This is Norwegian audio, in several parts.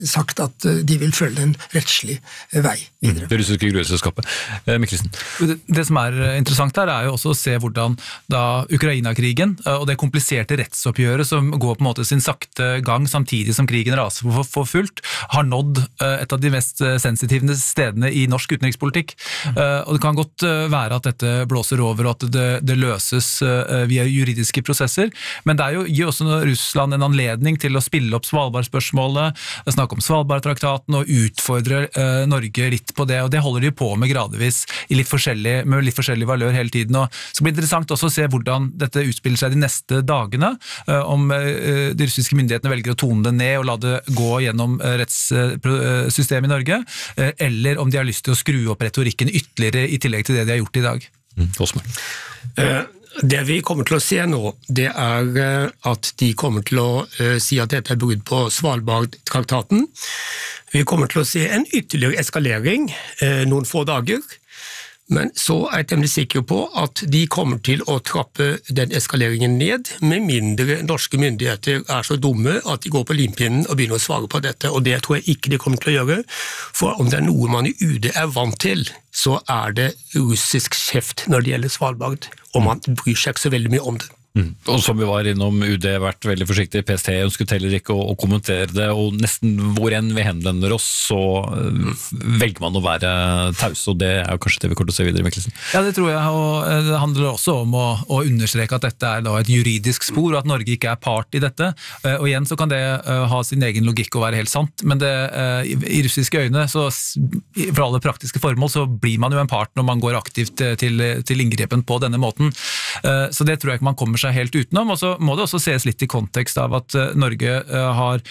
sagt at de vil følge en rettslig vei videre. Det russiske gruveselskapet. Mikkelsen. Det som interessant her jo også å se hvordan da Ukraina-krigen og det kompliserte rettsoppgjøret som går på en måte sin sakte gang samtidig som krigen raser for fullt, har nådd et av de mest sensitive stedene i norsk utenrikspolitikk. Og det kan godt være at dette blåser over og at det løses via juridiske prosesser, men det gir også Russland en anledning til å spille opp Svalbard-spørsmålet, snakke om Svalbard-traktaten og utfordre Norge litt på det, og det holder de på med gradvis med litt forskjellig valør hele tiden. Og så blir det interessant også å se hvordan dette utspiller seg de neste dagene, om de russiske myndighetene velger å tone det ned og la det gå gjennom rettssystemet i Norge, eller om de har lyst til å skru opp retorikken ytterligere i tillegg til det de har gjort i dag. Åsmund. Det vi kommer til å se nå, det at de kommer til å si at dette brudd på Svalbard-traktaten. Vi kommer til å se en ytterligere eskalering noen få dager, men så jeg temmelig sikker på at de kommer til å trappe den eskaleringen ned, med mindre norske myndigheter så dumme at de går på limpinnen og begynner å svare på dette, og det tror jeg ikke de kommer til å gjøre, for om det noe man i UD vant til, så det russisk kjeft når det gjelder Svalbard, og man bryr seg ikke så veldig mye om det. Og som vi var innom, UD har vært veldig forsiktig, PST ønsket heller ikke å kommentere det, og nesten hvor enn vi henvender oss, så velger man å være taus, og det jo kanskje det vi kommer til å se videre, Mikkelsen. Ja, det tror jeg, og det handler også om å understreke at dette da et juridisk spor, og at Norge ikke part i dette, og igjen så kan det ha sin egen logikk og være helt sant, men det, i russiske øyne, så for alle praktiske formål, så blir man jo en part når man går aktivt til inngrepen på denne måten, så det tror jeg ikke man kommer seg helt utenom, og så må det også ses litt i kontekst av at Norge har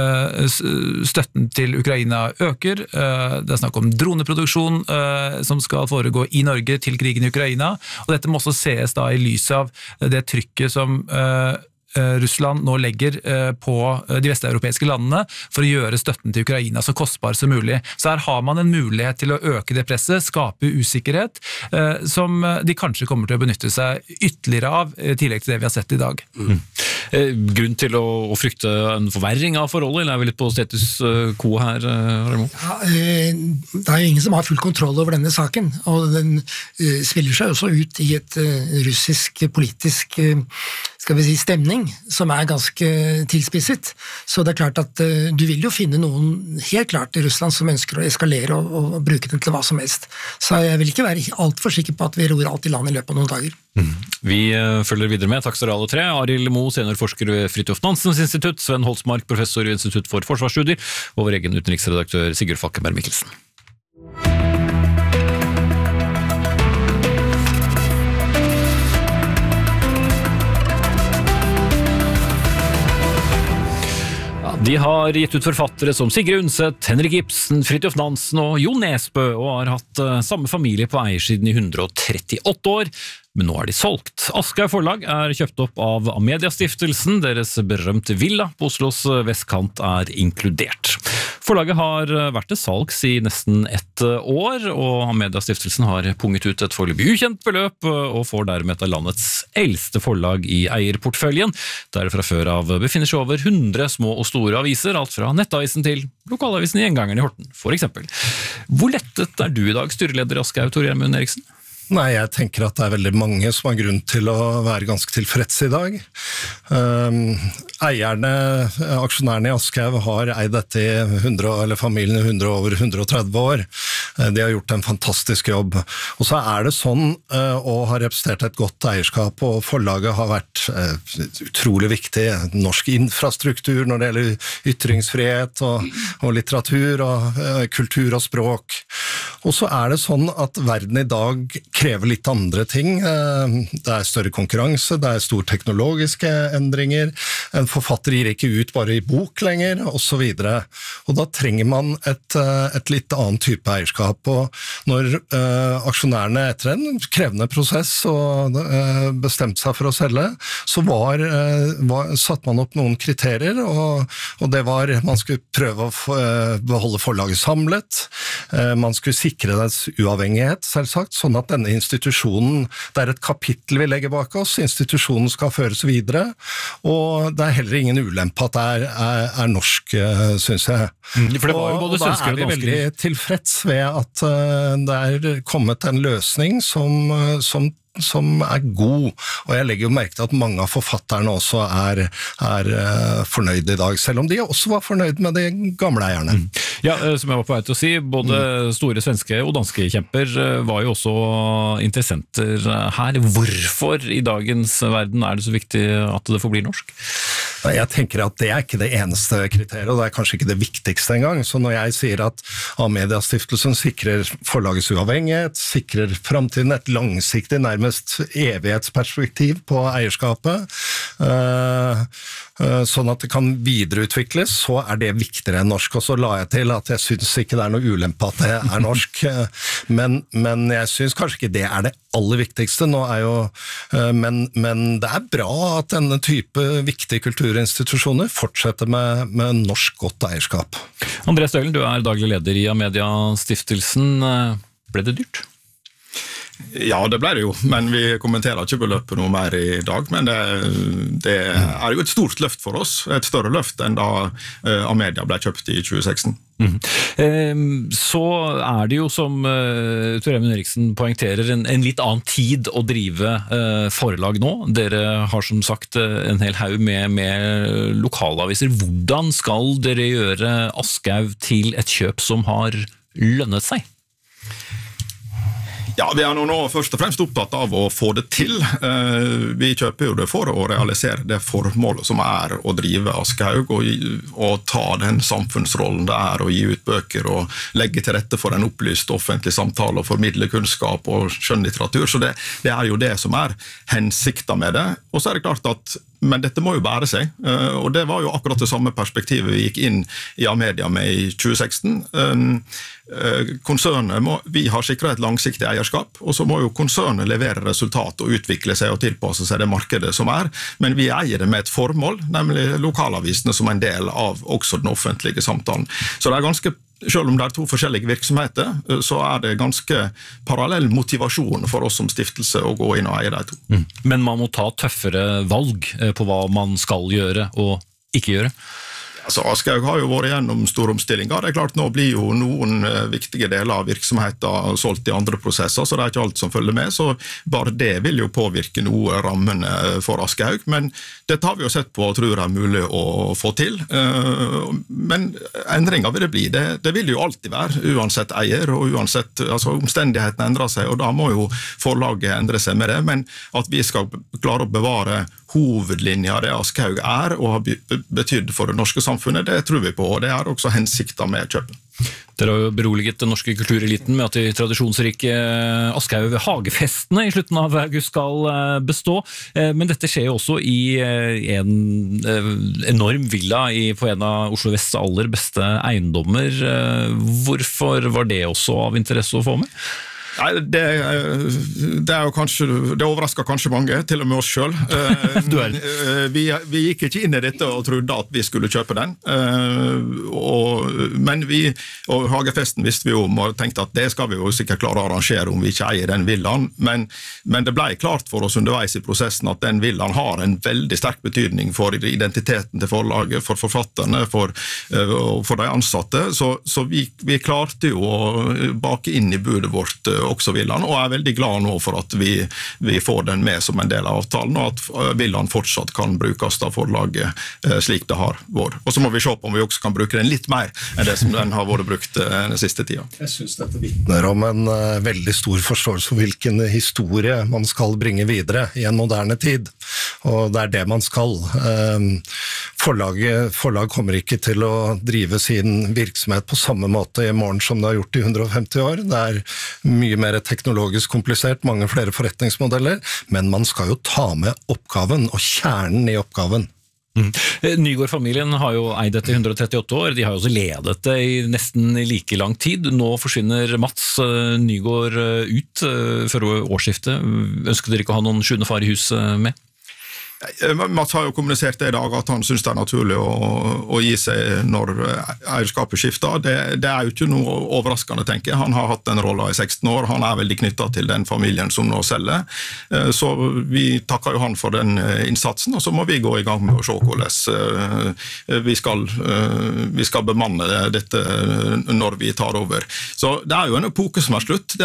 støtten til Ukraina øker, det snakk om droneproduksjon som skal foregå i Norge til krigen i Ukraina, og dette må også ses da i lys av det trykket som Russland nå legger på de vesteuropeiske landene for å gjøre støtten til Ukraina så kostbar som mulig. Så her har man en mulighet til å øke det presset, skape usikkerhet, som de kanskje kommer til å benytte seg ytterligere av, i tillegg til det vi har sett i dag. Grunn til å frykte en forverring av forholdet, eller vi litt på status quo her, Haremo? Ja, det jo ingen som har full kontroll over denne saken, og den spiller seg også ut i et russisk politisk skal vi si, stemning, som ganske tilspisset. Så det klart at du vil jo finne noen helt klart i Russland som ønsker å eskalere og bruke den til hva som helst. Så jeg vil ikke være alt for sikker på at vi ror alt i land i løpet av noen dager. Vi følger videre med. Takk skal dere alle tre. Arild Moe, seniorforsker ved Fridtjof Nansens institutt, Sven Holsmark, professor i Institutt for Forsvarsstudier, og vår egen utenriksredaktør Sigurd Falkenberg Mikkelsen. De har gitt ut forfattere som Sigrid Undset, Henrik Ibsen, Fridtjof Nansen og Jo Nesbø, og har hatt samme familie på eiersiden i 138 år, men nå de solgt. Aschehoug forlag kjøpt opp av Amedia-stiftelsen, deres berømte villa på Oslos vestkant inkludert. Forlaget har vært til salgs i nesten 1 år, og Amedia-stiftelsen har punget ut et foreløpig ukjent beløp, og får dermed et av landets eldste forlag i eierportføljen, der det fra før av befinner seg over 100 små og store aviser, alt fra nettavisen til lokalavisen i Gjengangeren i Horten, for eksempel. Hvor lettet du i dag, styreleder Aschehoug, Tor Gjermund Eriksen? Nei, jeg tenker at det veldig mange som har grunn til å være ganske tilfreds i dag. Aksjonærene i Aschehoug har eid dette i familien i over 130 år. De har gjort en fantastisk jobb. Og så det sånn, og har representert et godt eierskap, og forlaget har vært utrolig viktig. Norsk infrastruktur når det gjelder ytringsfrihet og litteratur og kultur og språk. Og så det sånn at verden i dag krever litt andre ting. Det større konkurranse, det store teknologiske endringer, en forfatter gir ikke ut bare i bok lenger, og så videre. Og da trenger man et litt annen type eierskap, og når aksjonærene etter en krevende prosess og bestemte seg for å selge, så satt man opp noen kriterier, og det var man skulle prøve å beholde forlaget samlet, man skulle sikre dens uavhengighet, selvsagt, sånn at denne institusjonen, det et kapittel vi legger bak oss, institusjonen skal føres videre, og det heller ingen ulempe at det er norsk, synes jeg. For det var jo både svensker og dansker. Da vi veldig tilfreds ved at det kommet en løsning som god, og jeg legger jo merke til at mange av forfatterne også er fornøyd i dag, selv om de også var fornøyd med de gamle eierne. Ja, som jeg var på vei til å si, både store svenske og danske kjemper var jo også interessenter her. Hvorfor i dagens verden det så viktig at det forblir norsk? Jeg tenker at det ikke det eneste kriteriet, og det kanskje ikke det viktigste engang. Så når jeg sier at Amedia-stiftelsen sikrer forlagets uavhengighet, sikrer fremtiden et langsiktig, nærmest evighetsperspektiv på eierskapet, sånn at det kan videreutvikles, så det viktigere enn norsk. Og så la jeg til at jeg synes ikke det noe ulempe at det norsk, men jeg synes kanskje ikke det det aller viktigste. Nå men det bra at denne type viktige kulturinstitusjoner fortsetter med norsk godt eierskap. André Stølen, du daglig leder i Amedia-stiftelsen. Ble det dyrt? Ja, det ble det jo, men vi kommenterer ikke beløpet noe mer i dag, men det jo et stort løft for oss, et større løft enn da Amedia ble kjøpt i 2016. Så det jo, som Tor Emil Eriksen poengterer, en litt annen tid å drive forlag nå. Dere har som sagt en hel haug med lokalaviser. Hvordan skal dere gjøre Aschehoug til et kjøp som har lønnet seg? Ja, vi nå først og fremst opptatt av å få det til. Vi kjøper jo det for å realisere det formålet som å drive Aschehoug og ta den samfunnsrollen det å gi ut bøker og legge til rette for en opplyst offentlig samtale og formidle kunnskap og skjønnlitteratur. Så det jo det som hensikten med det. Og så det klart at men dette må jo bære seg, og det var jo akkurat det samme perspektivet vi gikk inn i Amedia med i 2016. Konsernet vi har sikret et langsiktig eierskap, og så må jo konsernet levere resultat og utvikle seg og tilpasse seg det markedet som men vi eier det med et formål, nemlig lokalavisene som en del av også den offentlige samtalen. Så det ganske selv om det to forskjellige virksomheter, så det ganske parallell motivasjon for oss som stiftelse å gå inn og eie de to. Men man må ta tøffere valg på hva man skal gjøre og ikke gjøre? Altså, Aschehoug har jo vært gjennom store omstillinger. Det klart, nå blir jo noen viktige deler av virksomheten solgt i andre prosesser, så det ikke alt som følger med, så bare det vil jo påvirke noe rammene for Aschehoug, men dette har vi jo sett på og tror mulig å få til. Men endringer vil det bli. Det vil jo alltid være, uansett eier, og uansett, altså omstendighetene endrer seg, og da må jo forlaget endre seg med det, men at vi skal klare å bevare hovedlinja det Aschehoug og har betydd for det norske samfunnet, det tror vi på, og det også hensikten med kjøpet. Dere har jo beroliget den norske kultureliten med at de tradisjonsrike Aschehoug hagefestene i slutten av august skal bestå, men dette skjer jo også i en enorm villa på en av Oslo Vests aller beste eiendommer. Hvorfor var det også av interesse å få med? Nei, det jo kanskje, det overrasker kanskje mange, til og med oss selv. Vi gikk ikke inn i dette og trodde at vi skulle kjøpe den, men og hagefesten visste vi om og tenkte at det skal vi jo sikkert klare å arrangere om vi ikke eier den villaen, men det ble klart for oss underveis i prosessen at den villaen har en veldig sterk betydning for identiteten til forlaget, for forfatterne, for de ansatte, så vi klarte jo å bake inn i budet vårt også villaen, og veldig glad nå for at vi får den med som en del av avtalen, og at villaen fortsatt kan brukes av forlaget slik det har vært. Og så må vi se på om vi også kan bruke den litt mer enn det som den har vært brukt den siste tida. Jeg synes dette vitner om en veldig stor forståelse for hvilken historie man skal bringe videre i en moderne tid, og det det man skal. Forlag kommer ikke til å drive sin virksomhet på samme måte i morgen som det har gjort i 150 år. Det mye mer teknologisk komplisert, mange flere forretningsmodeller, men man skal jo ta med oppgaven og kjernen i oppgaven. Nygaard-familien har jo eid dette i 138 år, de har jo også ledet det i nesten like lang tid. Nå forsvinner Mats Nygaard ut før årsskiftet. Ønsker dere ikke å ha noen sjuende far i huset med? Mats har jo kommunisert det I dag at han synes det naturlig å gi seg når eierskapet skifter. Det jo ikke noe overraskende, tenker jeg. Han har hatt den rollen I 16 år, han veldig knyttet til den familien som nå selger. Så vi takker jo han for den innsatsen, og så må vi gå I gang med å se hvordan vi skal bemanne dette når vi tar over. Så det jo en epoke som slutt.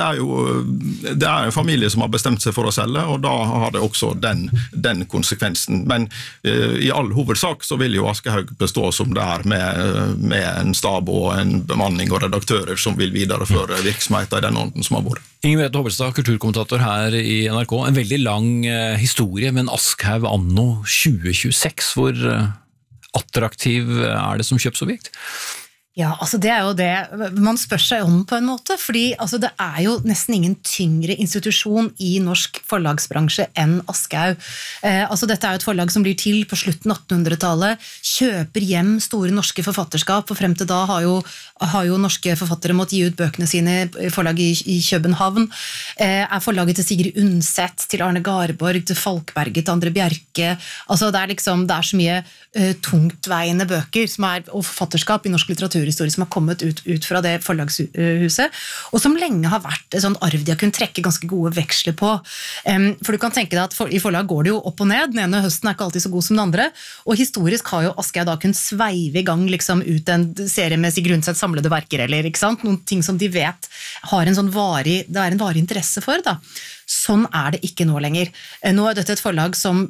Det en familie som har bestemt seg for å selge, og da har det også den konsekvensen. Men I all hovedsak så vil jo Aschehoug bestå som det med en stab og en bemanning og redaktører som vil videreføre virksomheten I den ånden som har vært. Inger Merete Hobbelstad, kulturkommentator her I NRK. En veldig lang historie, men Aschehoug anno 2026, hvor attraktiv det som kjøpsobjekt? Ja, altså det jo det man spør seg om på en måte, fordi altså det jo nesten ingen tyngre institusjon I norsk forlagsbransje enn Aschehoug. Altså dette jo et forlag som blir til på slutten 1800-tallet, kjøper hjem store norske forfatterskap, og frem til da har jo norske forfattere måttet gi ut bøkene sine I forlag I København, forlaget til Sigrid Undset, til Arne Garborg, til Falkberget, til Andre Bjerke. Altså det liksom, det så mye tungtveiende bøker som og forfatterskap I norsk litteraturhistorie som har kommet ut fra det forlagshuset, og som lenge har vært en sånn arv de har kunnet trekke ganske gode veksler på. For du kan tenke deg at I forlag går det jo opp og ned, den ene høsten ikke alltid så god som den andre, og historisk har jo Aschehoug da kunnet sveive I gang liksom ut en serie med Sigrid Undset samlede verker, eller ikke sant? Noen ting som de vet har en sånn det en varig interesse for da. Sånn det ikke nå lenger. Nå dette et forlag som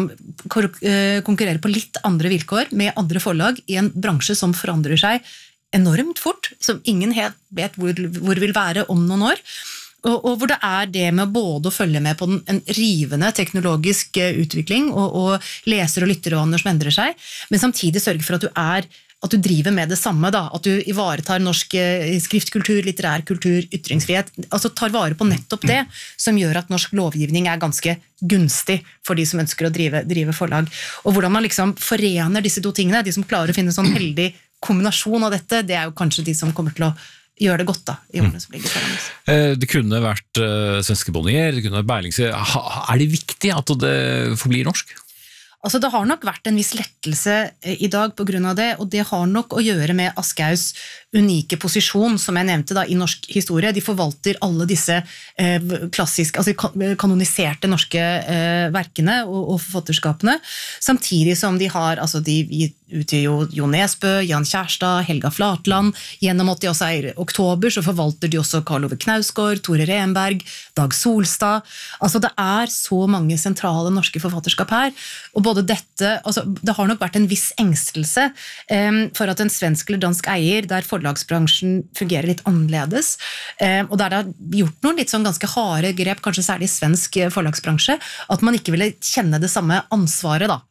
konkurrerer på litt andre vilkår med andre forlag I en bransje som forandrer seg enormt fort, som ingen helt vet hvor vil være om noen år. Og hvor det det med både å følge med på en rivende teknologisk utvikling og leser og lyttervaner som endrer seg, men samtidig sørge for at du driver med det samme da, at du ivaretar norsk skriftkultur, litterær kultur, ytringsfrihet, altså tar vare på nettopp det, som gjør at norsk lovgivning ganske gunstig for de som ønsker å drive forlag. Og hvordan man liksom forener disse to tingene, de som klarer å finne en sånn heldig kombinasjon av dette, det jo kanskje de som kommer til å gjøre det godt da, I årene som ligger foran oss. Det kunne vært svenske Bonnier, det kunne vært Berlingske. Det viktig at det forblir norsk? Altså det har nok vært en viss lettelse I dag på grunn av det, og det har nok å gjøre med Aschehougs unike posisjon, som jeg nevnte da, I norsk historie. De forvalter alle disse klassiske, altså kanoniserte norske verkene og forfatterskapene, samtidig som de har, altså de utgir jo Jo Nesbø, Jan Kjærstad, Helga Flatland, gjennom at de også oktober, så forvalter de også Karl Ove Knausgård, Tore Renberg, Dag Solstad. Altså det så mange sentrale norske forfatterskap her, og både dette, altså det har nok vært en viss engstelse for at en svensk eller dansk eier, der forlagsbransjen fungerer litt annerledes, og der det har gjort noen litt sånn ganske harde grep, kanskje særlig I svensk forlagsbransje, at man ikke ville kjenne det samme ansvaret da,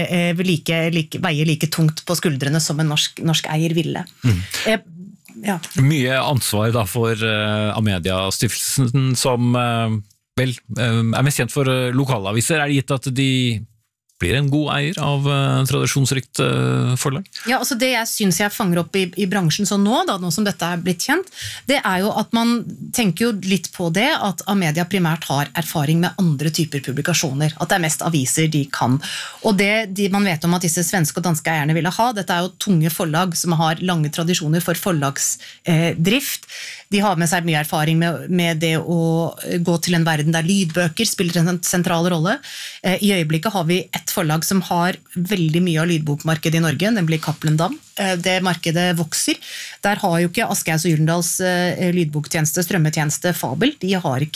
veier like tungt på skuldrene som en norsk eier ville. Ja. Mye ansvar da for Amedia-stiftelsen som vel mest kjent for lokalaviser. Det gitt at de blir en god eier av tradisjonsrikt forlag? Ja, altså det jeg synes jeg fanger opp I bransjen sånn nå, nå som dette blitt kjent, det jo at man tenker jo litt på det, at Amedia primært har erfaring med andre typer publikasjoner, at det mest aviser de kan. Og det man vet om at disse svenske og danske eierne ville ha, dette jo tunge forlag som har lange tradisjoner for forlagsdrift. De har med seg mye erfaring med det å gå til en verden der lydbøker spiller en sentral rolle. I øyeblikket har vi et forlag som har veldig mye av lydbokmarkedet I Norge, nemlig Cappelen Damm. Det markedet vokser. Der har jo ikke Aschehougs og Gyldendals lydboktjeneste, strømmetjeneste Fabel. De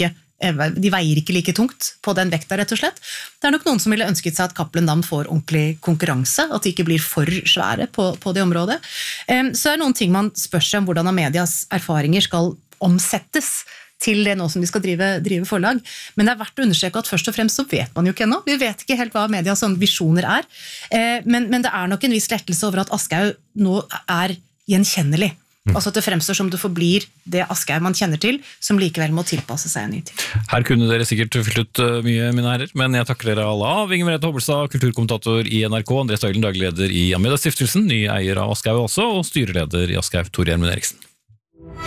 veier ikke like tungt på den vekta, rett og slett. Det nok noen som ville ønsket seg at Cappelen Damm får ordentlig konkurranse, at de ikke blir for svære på det området. Så det noen ting man spør seg om hvordan Amedias erfaringer skal omsettes til det nå som de skal drive forlag. Men det verdt å understreke at først og fremst så vet man jo ikke ennå. Vi vet ikke helt hva Amedias sånne visjoner men det nok en viss lettelse over at Aschehoug nå gjenkjennelig. Altså at det fremstår som det forblir det Aschehoug man kjenner til, som likevel må tilpasse seg en ny tid. Her kunne dere sikkert fylt ut mye, mine herrer, men jeg takker dere alle av. Inger Merete Hobbelstad, kulturkommentator I NRK, André Støylen, daglig leder I Amedia-stiftelsen, ny eier av Aschehoug også, og styreleder I Aschehoug, Tor Gjermund Eriksen.